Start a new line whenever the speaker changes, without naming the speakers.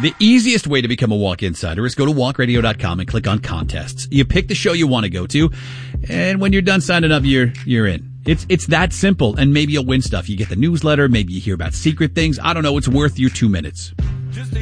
The easiest way to become a Walk Insider is go to walkradio.com and click on contests. You pick the show you want to go to, and when you're done signing up, you're in. It's that simple, and maybe you'll win stuff. You get the newsletter, maybe you hear about secret things. I don't know. It's worth your 2 minutes.